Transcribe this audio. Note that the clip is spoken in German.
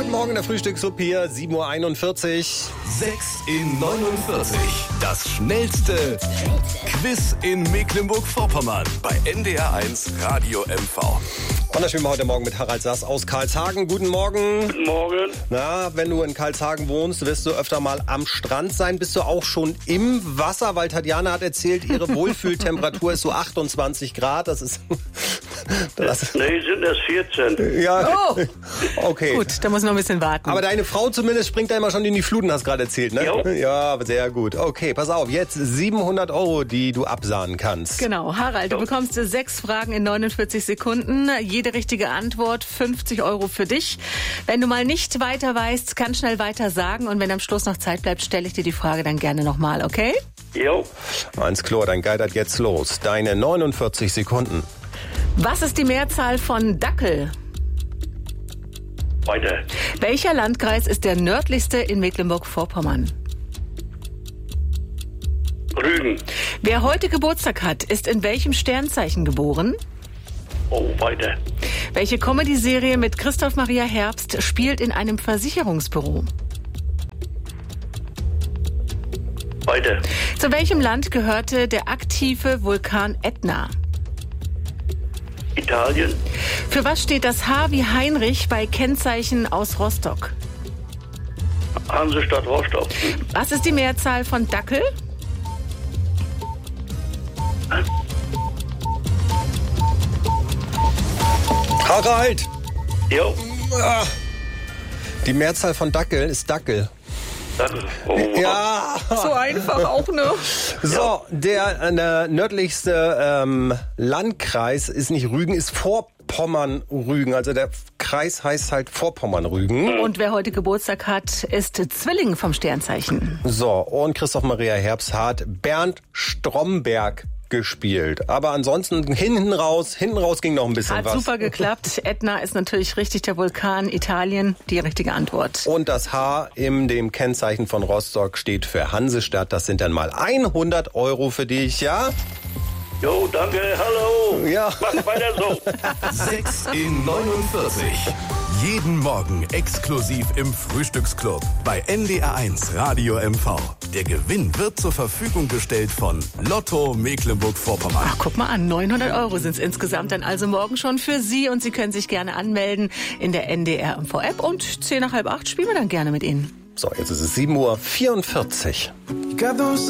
Guten Morgen, der Frühstücksclub hier, 7.41 Uhr. 6 in 49. Das schnellste Quiz in Mecklenburg-Vorpommern bei NDR1 Radio MV. Und da spielen wir heute Morgen mit Harald Sass aus Karlshagen. Guten Morgen. Guten Morgen. Na, wenn du in Karlshagen wohnst, wirst du öfter mal am Strand sein. Bist du auch schon im Wasser? Weil Tatjana hat erzählt, ihre Wohlfühltemperatur ist so 28 Grad. Das ist... Nee, sind erst 14. Ja, Oh. okay. Gut, da muss noch ein bisschen warten. Aber deine Frau zumindest springt da immer schon in die Fluten, hast gerade erzählt, ne? Jo. Ja, sehr gut. Okay, pass auf, jetzt 700 €, die du absahnen kannst. Genau, Harald, du bekommst 6 Fragen in 49 Sekunden. Jede richtige Antwort 50 € für dich. Wenn du mal nicht weiter weißt, kannst schnell weiter sagen. Und wenn am Schluss noch Zeit bleibt, stelle ich dir die Frage dann gerne nochmal, okay? Jo, Eins klar, dein Guide hat jetzt los. Deine 49 Sekunden. Was ist die Mehrzahl von Dackel? weiter. Welcher Landkreis ist der nördlichste in Mecklenburg-Vorpommern? Rügen. Wer heute Geburtstag hat, ist in welchem Sternzeichen geboren? Oh, weiter. Welche Comedy-Serie mit Christoph Maria Herbst spielt in einem Versicherungsbüro? Weiter. Zu welchem Land gehörte der aktive Vulkan Ätna? Italien. Für was steht das H wie Heinrich bei Kennzeichen aus Rostock? Hansestadt Rostock. Was ist die Mehrzahl von Dackel? Harald! Jo. Die Mehrzahl von Dackel ist Dackel. Oh, Ja! So einfach auch, ne? So, der nördlichste Landkreis ist nicht Rügen, ist Vorpommern-Rügen. Also der Kreis heißt halt Vorpommern-Rügen. Und wer heute Geburtstag hat, ist Zwilling vom Sternzeichen. So, und Christoph Maria Herbst hat Bernd Stromberg gespielt. Aber ansonsten hinten raus ging noch ein bisschen Hat was. super geklappt. Ätna ist natürlich richtig der Vulkan. Italien, die richtige Antwort. Und das H in dem Kennzeichen von Rostock steht für Hansestadt. Das sind dann mal 100 € für dich, ja? Jo, danke, hallo. Ja. Mach weiter so. 6 in 49. Jeden Morgen exklusiv im Frühstücksclub bei NDR1 Radio MV. Der Gewinn wird zur Verfügung gestellt von Lotto Mecklenburg-Vorpommern. Ach, guck mal an, 900 € sind es insgesamt dann also morgen schon für Sie. Und Sie können sich gerne anmelden in der NDR-MV-App. Und 7:50 spielen wir dann gerne mit Ihnen. So, jetzt ist es 7:44 Uhr.